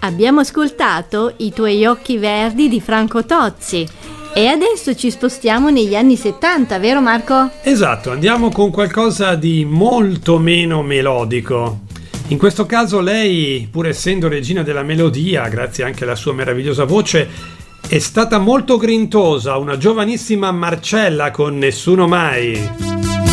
Abbiamo ascoltato I tuoi occhi verdi di Franco Tozzi e adesso ci spostiamo negli anni 70, vero Marco? Esatto, andiamo con qualcosa di molto meno melodico. In questo caso lei, pur essendo regina della melodia, grazie anche alla sua meravigliosa voce, è stata molto grintosa, una giovanissima Marcella con Nessuno mai.